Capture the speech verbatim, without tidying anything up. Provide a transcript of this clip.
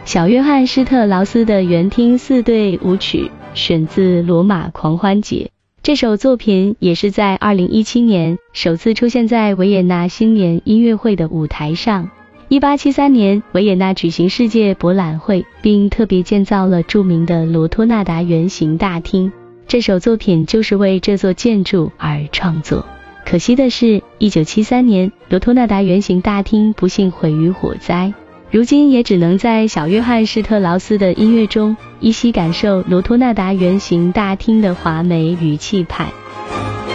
小约翰施特劳斯的园厅四对舞曲选自《罗马狂欢节》，这首作品也是在二零一七年首次出现在维也纳新年音乐会的舞台上。一八七三年，维也纳举行世界博览会，并特别建造了著名的罗托纳达圆形大厅。这首作品就是为这座建筑而创作。可惜的是，一九七三年，罗托纳达圆形大厅不幸毁于火灾。如今也只能在小约翰施特劳斯的音乐中依稀感受罗托纳达圆形大厅的华美与气派。